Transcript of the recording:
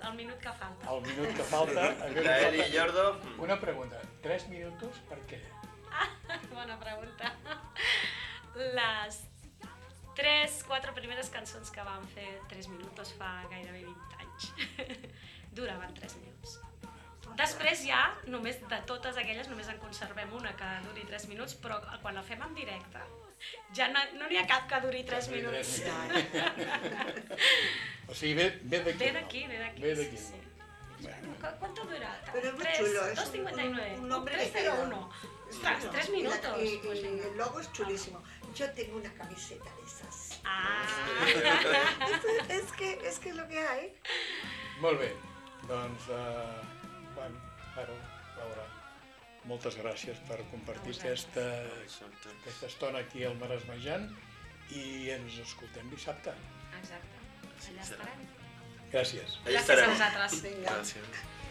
el minut que falta. El minut que falta... Eli Llordo. Una pregunta, 3 minuts per què? Bona pregunta. Les 3-4 primeres cançons que vam fer 3 minuts fa gairebé 20 anys duraven 3 minuts. Després ja, només de totes aquelles, només en conservem una que duri 3 minuts, però quan la fem en directe ja no n'hi ha cap que duri 3 minuts. O sigui, ve d'aquí. Ve d'aquí. Ve d'aquí. Sí. Bueno. ¿Cuánto dura? Pero es muy chulo, es 2.59. un nombre 301. Ostras, 3 minutos. Y Pues venga. el logo es chulísimo. Yo tengo una camiseta de esas. Ah. Es que es lo que hay. Molt bé, doncs, Juan, Caro, Laura, moltes gràcies per compartir aquesta estona aquí al Maresmejant i ens escoltem dissabte. Exacte. Allà estarem. Gràcies. Allà Gràcies a estarem. vosaltres. Venga. Gràcies.